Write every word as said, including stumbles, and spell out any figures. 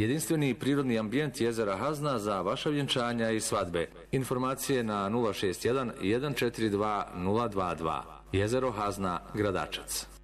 Jedinstveni prirodni ambijent jezera Hazna za vaša vjenčanja i svadbe. Informacije na nula šest jedan, jedan četiri dva, nula dva dva. Jezero Hazna, Gradačac.